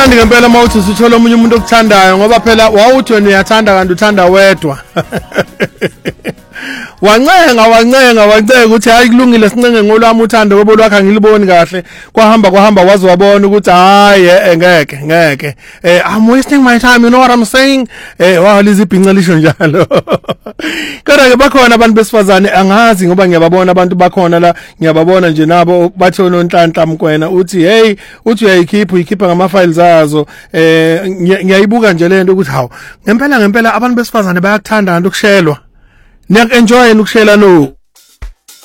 Kumnandi ngempela mawuthi usithola omunye umuntu okuthandayo ngoba phela wawuthi wena uyathanda kanti uthanda wedwa. Wancenga ukuthi hayi kulungile sincenge ngolwami uthando ngoba lwakhe angiliboni kahle kwahamba waze wabona ukuthi hayi ngeke I'm wasting my time, you know what I'm saying. Walizibhinca lisho njalo. Kodwa ke bakhona abantu besifazane angazi ngoba ngiyababona abantu bakhona la ngiyababona nje nabo bathi ononhlanhla mkwena uthi hey uthi uyikhipha ngama files azo ngiyayibuka nje lento ukuthi hawo ngempela abantu besifazane bayakuthanda kanti ukushelwa. Niyak enjoy ukushela no.